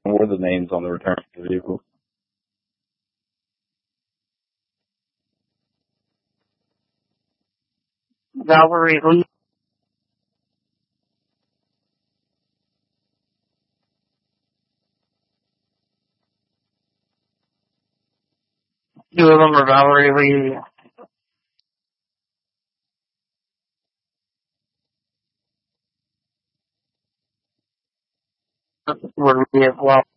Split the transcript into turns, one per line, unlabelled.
What are the names on the return of the vehicle?
Valerie Lee. Two of them are Valerie Lee. Would be as well.